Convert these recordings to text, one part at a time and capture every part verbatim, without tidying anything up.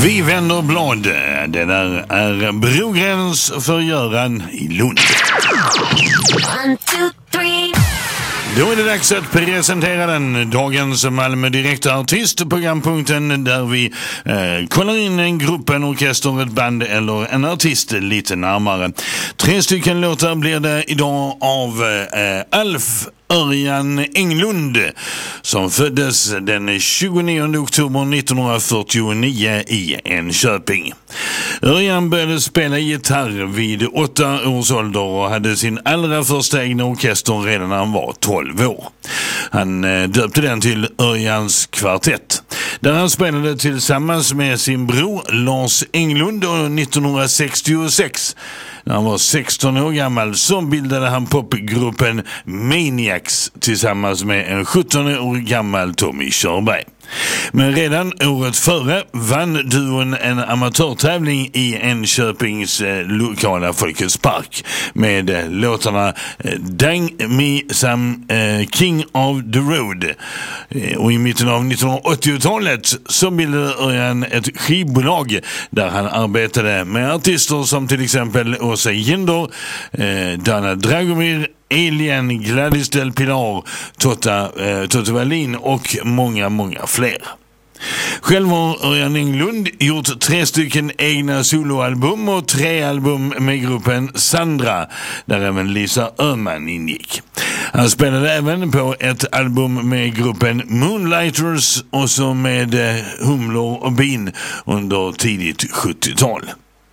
Vi vänder blad. Det där är Brogräns för Göran i Lund. One, two, three. Då är det dags att presentera den dagens Malmö Direktartist, programpunkten där vi eh, kollar in en grupp, en orkester, ett band eller en artist lite närmare. Tre stycken låtar blir det idag av eh, Alf Örjan Englund, som föddes den tjugonionde oktober nittonhundrafyrtionio i Enköping. Örjan började spela gitarr vid åtta års ålder och hade sin allra första egna orkester redan när han var tolv år. Han eh, döpte den till Örjans kvartett, där han spelade tillsammans med sin bror Lars Englund, och nittonhundrasextiosex, när han var sexton år gammal, så bildade han popgruppen Maniacs tillsammans med en sjutton år gammal Tommy Körberg. Men redan året före vann duon en amatörtävling i Enköpings eh, lokala Folkets park med eh, låtarna eh, Dang Me Some eh, King of the Road. Eh, och i mitten av nittonhundraåttiotalet så bildade Örjan ett skivbolag där han arbetade med artister som till exempel Åsa Jinder, eh, Dana Dragomir, Alien, Gladys Del Pilar, Totta, eh, Totta Wallin och många, många fler. Själv har Örjan Englund gjort tre stycken egna soloalbum och tre album med gruppen Sandra, där även Lisa Öhman ingick. Han spelade även på ett album med gruppen Moonlighters och så med eh, Humlor och Bin under tidigt sjuttiotal.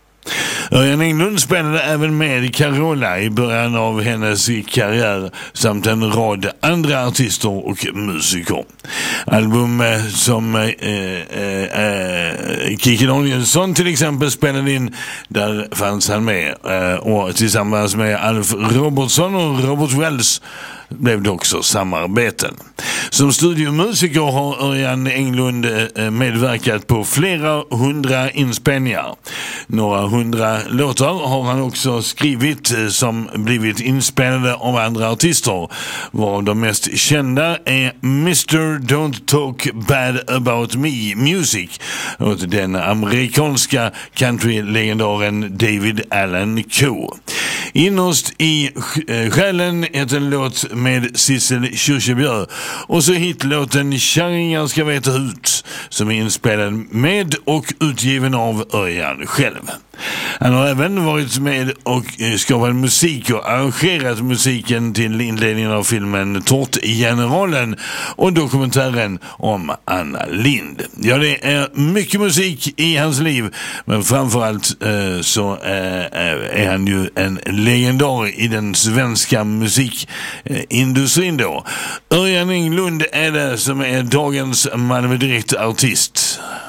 Örjan Englund spelade även med Carola i början av hennes karriär samt en rad andra artister och musiker. Album som eh, eh, eh, Kikki Danielsson till exempel spelade in, där fanns han med, eh, och tillsammans med Alf Robertsson och Robert Wells blev det också samarbeten. Som studiomusiker har Örjan Englund medverkat på flera hundra inspelningar. Några hundra låtar har han också skrivit som blivit inspelade av andra artister, varav de mest kända är mister Don't Talk Bad About Me Music åt den amerikanska countrylegendaren David Allan Coe. Innerst i själen heter en låt med Sissel Kyrkjebjör, och så hitlåten Kärringar ska veta ut, som är inspelad med och utgiven av Örjan själv. Han har även varit med och skapat musik och arrangerat musiken till inledningen av filmen Tårtgeneralen och dokumentären om Anna Lind. Ja, det är mycket musik i hans liv, men framförallt eh, så eh, är han ju en legendar i den svenska musikindustrin då. Örjan Englund är det som är dagens Malmö Direktartist.